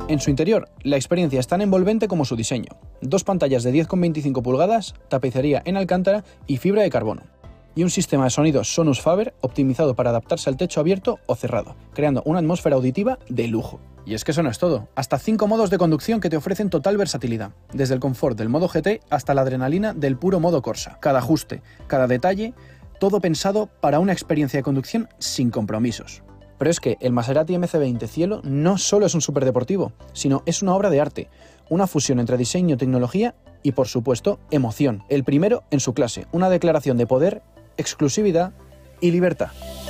En su interior, la experiencia es tan envolvente como su diseño. 2 pantallas de 10,25 pulgadas, tapicería en alcántara y fibra de carbono. Y un sistema de sonido Sonus Faber optimizado para adaptarse al techo abierto o cerrado, creando una atmósfera auditiva de lujo. Y es que eso no es todo, hasta 5 modos de conducción que te ofrecen total versatilidad, desde el confort del modo GT hasta la adrenalina del puro modo Corsa. Cada ajuste, cada detalle, todo pensado para una experiencia de conducción sin compromisos. Pero es que el Maserati MC20 Cielo no solo es un superdeportivo, sino es una obra de arte, una fusión entre diseño, tecnología y, por supuesto, emoción. El primero en su clase, una declaración de poder, exclusividad y libertad.